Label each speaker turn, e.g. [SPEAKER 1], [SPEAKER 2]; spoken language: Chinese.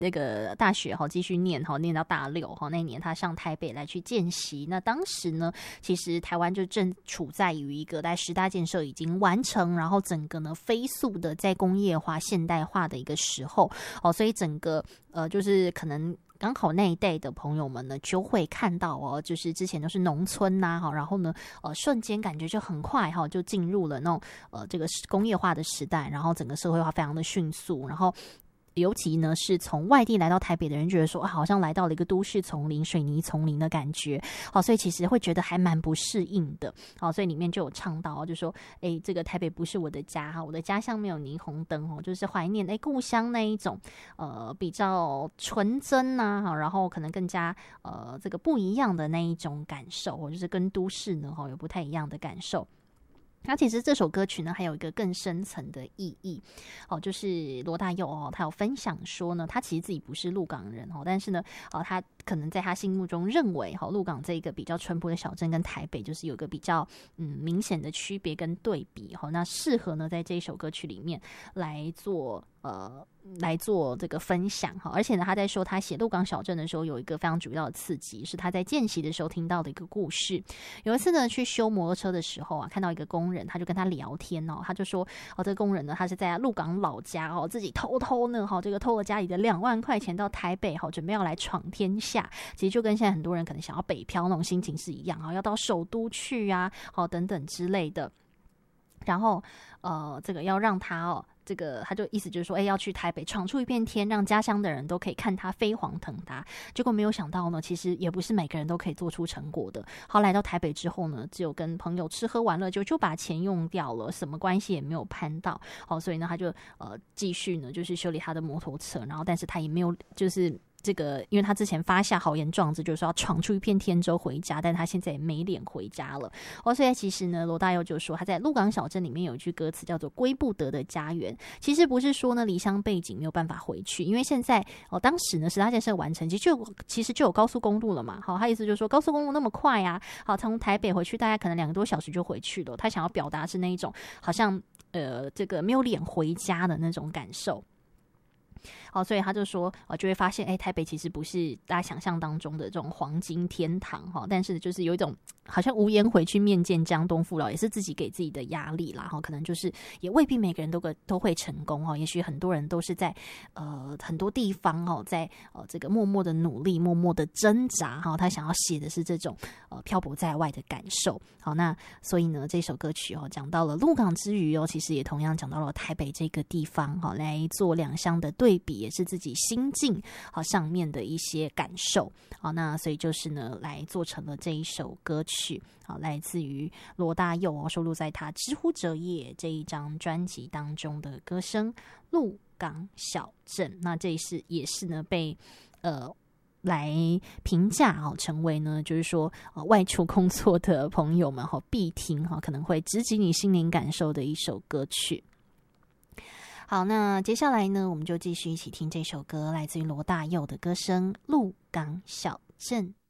[SPEAKER 1] 那个大学继续念到大六那一年他上台北来去见习。那当时呢，其实台湾就正处在于一个在10大建设已经完成，然后整个呢飞速的在工业化现代化的一个时候所以整个就是可能刚好那一代的朋友们呢，就会看到就是之前都是农村然后呢，瞬间感觉就很快就进入了那种这个工业化的时代，然后整个社会化非常的迅速，然后尤其呢是从外地来到台北的人觉得说好像来到了一个都市丛林、水泥丛林的感觉所以其实会觉得还蛮不适应的所以里面就有唱到就说这个台北不是我的家我的家乡没有霓虹灯就是怀念故乡那一种比较纯真然后可能更加这个不一样的那一种感受就是跟都市呢有不太一样的感受。那其实这首歌曲呢还有一个更深层的意义就是罗大佑他有分享说呢，他其实自己不是鹿港人但是呢他可能在他心目中认为鹿港这个比较淳朴的小镇跟台北就是有个比较明显的区别跟对比那适合呢在这一首歌曲里面来做这个分享而且呢他在说他写鹿港小镇的时候有一个非常主要的刺激，是他在见习的时候听到的一个故事。有一次呢去修摩托车的时候看到一个工人，他就跟他聊天他就说这个工人呢他是在鹿港老家自己偷呢这个偷了家里的2万块钱到台北准备要来闯天下，其实就跟现在很多人可能想要北漂那种心情是一样要到首都去等等之类的。然后这个要让他这个他就意思就是说要去台北闯出一片天，让家乡的人都可以看他飞黄腾达。结果没有想到呢，其实也不是每个人都可以做出成果的。好，来到台北之后呢，只有跟朋友吃喝玩乐就把钱用掉了，什么关系也没有攀到所以呢他就继续呢就是修理他的摩托车，然后但是他也没有就是这个，因为他之前发下豪言壮志，就是说要闯出一片天之后回家，但他现在也没脸回家了所以其实呢罗大佑就说他在鹿港小镇里面有一句歌词叫做归不得的家园，其实不是说呢离乡背景没有办法回去，因为现在当时呢10大建设完成，其实就有高速公路了嘛他意思就是说高速公路那么快从台北回去大概可能2个多小时就回去了，他想要表达是那一种好像这个没有脸回家的那种感受所以他就说就会发现台北其实不是大家想象当中的这种黄金天堂但是就是有一种好像无颜回去面见江东父老，也是自己给自己的压力啦可能就是也未必每个人都会成功也许很多人都是在很多地方在这个默默的努力，默默的挣扎他想要写的是这种漂泊在外的感受那所以呢这首歌曲讲到了鹿港之余其实也同样讲到了台北这个地方来做两乡的对比，也是自己心境上面的一些感受那所以就是呢来做成了这一首歌曲来自于罗大佑收录在他《之乎者也》这一张专辑当中的歌声《鹿港小镇》。那这也是呢被来评价成为呢就是说外出工作的朋友们必听可能会直击你心灵感受的一首歌曲。好，那接下来呢我们就继续一起听这首歌，来自于罗大佑的歌声《鹿港小镇》。